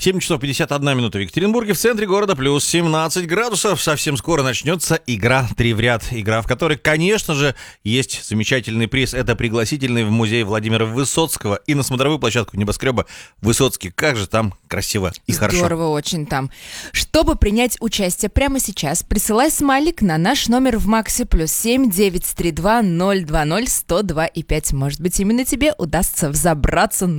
7 часов 51 минута в Екатеринбурге, в центре города плюс 17 градусов. Совсем скоро начнется игра «Три в ряд». Игра, в которой, конечно же, есть замечательный приз. Это пригласительный в музей Владимира Высоцкого и на смотровую площадку небоскреба Высоцкий. Как же там красиво и хорошо. Здорово очень там. Чтобы принять участие прямо сейчас, присылай смайлик на наш номер в Максе +7 932 020 102 и 5. Может быть, именно тебе удастся взобраться